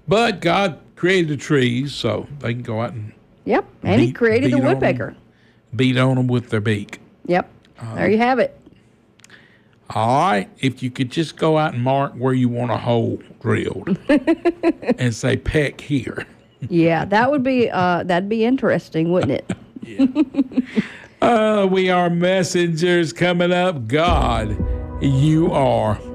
But God created the trees, so they can go out and Yep. And he created the woodpecker. Beat on them with their beak. Yep. There you have it. All right. If you could just go out and mark where you want a hole drilled and say peck here. Yeah, that'd be interesting, wouldn't it? Yeah. We are messengers coming up. God, you are.